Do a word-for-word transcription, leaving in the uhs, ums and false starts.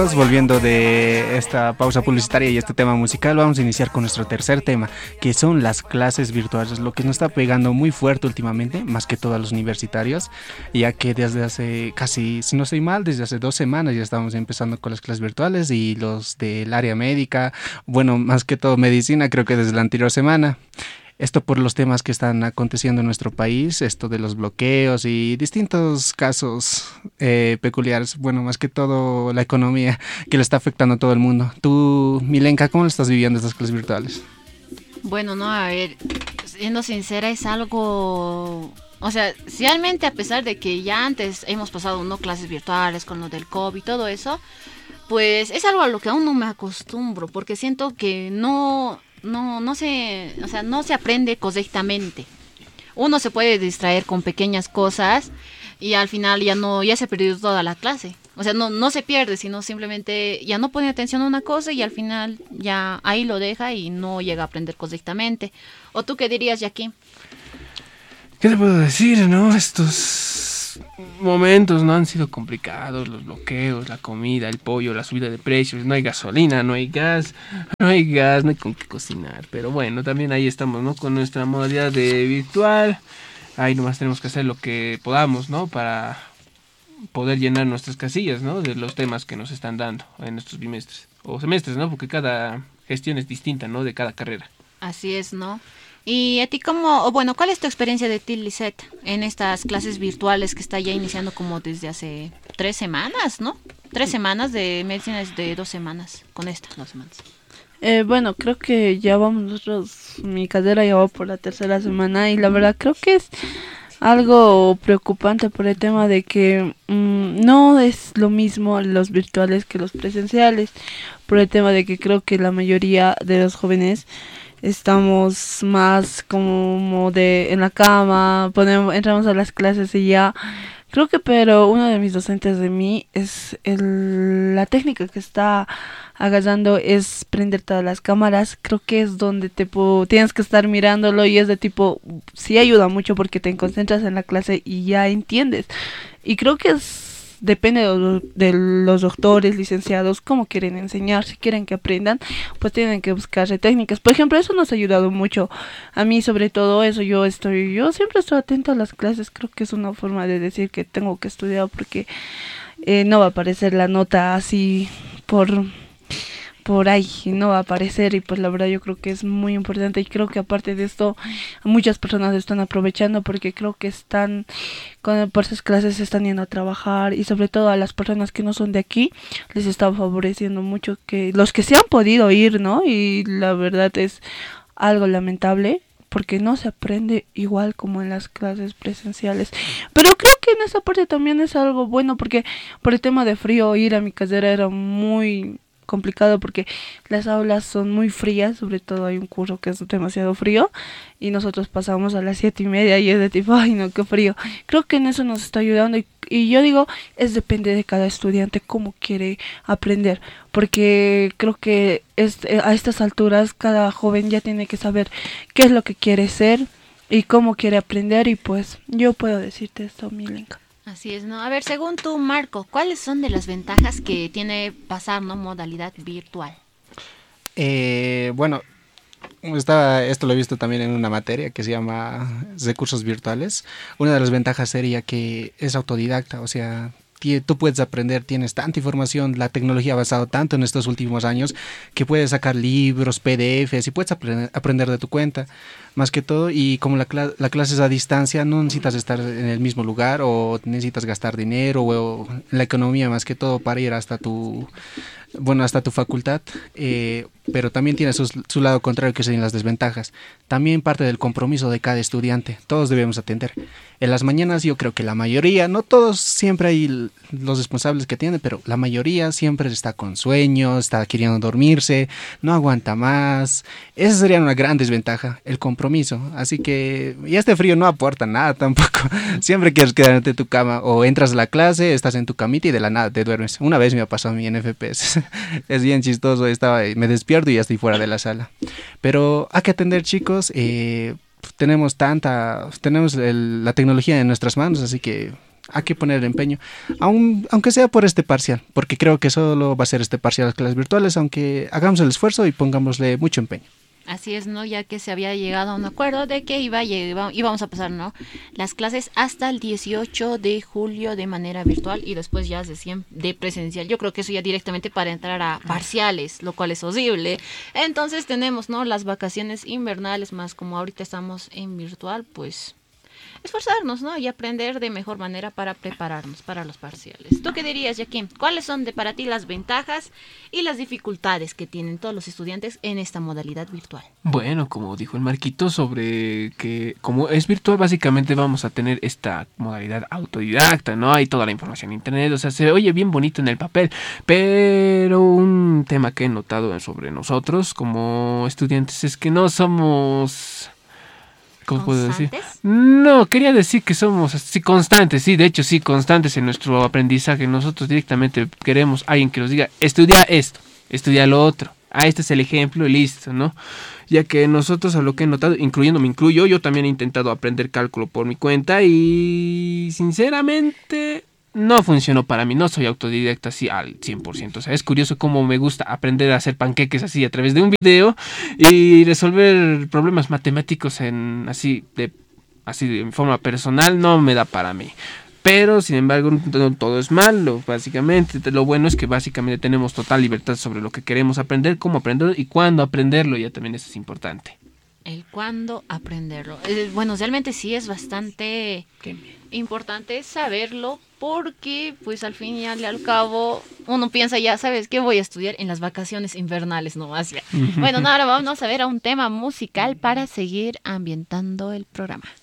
Volviendo de esta pausa publicitaria y este tema musical, vamos a iniciar con nuestro tercer tema, que son las clases virtuales, lo que nos está pegando muy fuerte últimamente, más que todo a los universitarios, ya que desde hace casi, si no estoy mal, desde hace dos semanas ya estamos empezando con las clases virtuales y los del área médica, bueno, más que todo medicina, creo que desde la anterior semana. Esto por los temas que están aconteciendo en nuestro país, esto de los bloqueos y distintos casos eh, peculiares, bueno, más que todo la economía que le está afectando a todo el mundo. Tú, Milenka, ¿cómo lo estás viviendo estas clases virtuales? Bueno, no, a ver, siendo sincera, es algo... O sea, realmente a pesar de que ya antes hemos pasado no clases virtuales con lo del COVID y todo eso, pues es algo a lo que aún no me acostumbro, porque siento que no... No, no se, o sea, no se aprende correctamente. Uno se puede distraer con pequeñas cosas y al final ya no, ya se ha perdido toda la clase. O sea, no, no se pierde, sino simplemente ya no pone atención a una cosa y al final ya ahí lo deja y no llega a aprender correctamente. ¿O tú qué dirías, Jackie? ¿Qué te puedo decir, no? Estos momentos no han sido complicados, los bloqueos, la comida, el pollo, la subida de precios, no hay gasolina, no hay gas, no hay gas, no hay con qué cocinar. Pero bueno, también ahí estamos, ¿no? Con nuestra modalidad de virtual, ahí nomás tenemos que hacer lo que podamos, ¿no? Para poder llenar nuestras casillas, ¿no? De los temas que nos están dando en estos bimestres, o semestres, ¿no? Porque cada gestión es distinta, ¿no? De cada carrera. Así es, ¿no? Y a ti cómo, o bueno, ¿cuál es tu experiencia de ti, Lisette, en estas clases virtuales que está ya iniciando como desde hace tres semanas, ¿no? Tres semanas de medicina es de dos semanas, con esta, dos semanas. Eh, bueno, creo que ya vamos nosotros, mi carrera ya va por la tercera semana y la verdad creo que es algo preocupante por el tema de que mmm, no es lo mismo los virtuales que los presenciales, por el tema de que creo que la mayoría de los jóvenes estamos más como de en la cama, ponemos, entramos a las clases y ya. Creo que, pero uno de mis docentes de mí es el, la técnica que está agarrando es prender todas las cámaras. Creo que es donde te po, tienes que estar mirándolo y es de tipo, sí ayuda mucho porque te concentras en la clase y ya entiendes. Y creo que es depende de los, de los doctores, licenciados, cómo quieren enseñar, si quieren que aprendan, pues tienen que buscarse técnicas. Por ejemplo, eso nos ha ayudado mucho. A mí, sobre todo eso, yo estoy, yo siempre estoy atenta a las clases. Creo que es una forma de decir que tengo que estudiar porque eh, no va a aparecer la nota así por... por ahí no va a aparecer y pues la verdad yo creo que es muy importante y creo que aparte de esto muchas personas están aprovechando porque creo que están con por esas clases están yendo a trabajar y sobre todo a las personas que no son de aquí les está favoreciendo mucho que los que se han podido ir, ¿no? Y la verdad es algo lamentable porque no se aprende igual como en las clases presenciales. Pero creo que en esa parte también es algo bueno porque por el tema de frío ir a mi carrera era muy complicado porque las aulas son muy frías, sobre todo hay un curso que es demasiado frío y nosotros pasamos a las siete y media y es de tipo, ay no, qué frío. Creo que en eso nos está ayudando y, y yo digo, es depende de cada estudiante cómo quiere aprender, porque creo que es, a estas alturas cada joven ya tiene que saber qué es lo que quiere ser y cómo quiere aprender y pues yo puedo decirte esto, Milenka. Así es, ¿no? A ver, según tú, Marco, ¿cuáles son de las ventajas que tiene pasar, ¿no? Modalidad virtual. Eh, bueno, estaba, esto lo he visto también en una materia que se llama recursos virtuales. Una de las ventajas sería que es autodidacta, o sea, tú puedes aprender, tienes tanta información, la tecnología ha avanzado tanto en estos últimos años que puedes sacar libros, P D Fs y puedes aprender, aprender de tu cuenta, más que todo, y como la, cl- la clase es a distancia, no necesitas estar en el mismo lugar o necesitas gastar dinero o, o la economía más que todo para ir hasta tu, bueno, hasta tu facultad, eh, pero también tiene sus, su lado contrario que son las desventajas. También parte del compromiso de cada estudiante, todos debemos atender. En las mañanas yo creo que la mayoría, no todos, siempre hay los responsables que tienen, pero la mayoría siempre está con sueño, está queriendo dormirse, no aguanta más. Esa sería una gran desventaja, el compromiso. Así que, y este frío no aporta nada tampoco. Siempre quieres quedarte en tu cama o entras a la clase, estás en tu camita y de la nada te duermes. Una vez me ha pasado a mí en F P S. Es bien chistoso, estaba, me despierto y ya estoy fuera de la sala. Pero hay que atender, chicos. Eh, tenemos tanta, tenemos el, la tecnología en nuestras manos, así que hay que poner empeño, aun, aunque sea por este parcial, porque creo que solo va a ser este parcial las clases virtuales, aunque hagamos el esfuerzo y pongámosle mucho empeño. Así es, ¿no? Ya que se había llegado a un acuerdo de que iba a llegar, íbamos a pasar, ¿no? Las clases hasta el dieciocho de julio de manera virtual y después ya se cien de presencial. Yo creo que eso ya directamente para entrar a parciales, lo cual es horrible. Entonces tenemos, ¿no? Las vacaciones invernales, más como ahorita estamos en virtual, pues esforzarnos, ¿no? Y aprender de mejor manera para prepararnos para los parciales. ¿Tú qué dirías, Joaquín? ¿Cuáles son de para ti las ventajas y las dificultades que tienen todos los estudiantes en esta modalidad virtual? Bueno, como dijo el Marquito, sobre que como es virtual, básicamente vamos a tener esta modalidad autodidacta, ¿no? Hay toda la información en internet, o sea, se oye bien bonito en el papel, pero un tema que he notado sobre nosotros como estudiantes es que no somos... ¿Cómo puedo decir? No, quería decir que somos sí, constantes, sí, de hecho sí, constantes en nuestro aprendizaje. Nosotros directamente queremos a alguien que nos diga, estudia esto, estudia lo otro. Ah, este es el ejemplo y listo, ¿no? Ya que nosotros, a lo que he notado, incluyendo me incluyo, yo también he intentado aprender cálculo por mi cuenta y sinceramente no funcionó para mí, no soy autodidacta así al cien por ciento. O sea, es curioso cómo me gusta aprender a hacer panqueques así a través de un video y resolver problemas matemáticos en así de así de forma personal no me da para mí. Pero, sin embargo, no todo es malo, básicamente. Lo bueno es que básicamente tenemos total libertad sobre lo que queremos aprender, cómo aprenderlo y cuándo aprenderlo, ya también eso es importante. El cuándo aprenderlo. Eh, bueno, realmente sí es bastante importante saberlo porque, pues, al fin y al cabo, uno piensa ya, ¿sabes qué? Voy a estudiar en las vacaciones invernales nomás. Bueno, no, ahora vamos a ver a un tema musical para seguir ambientando el programa.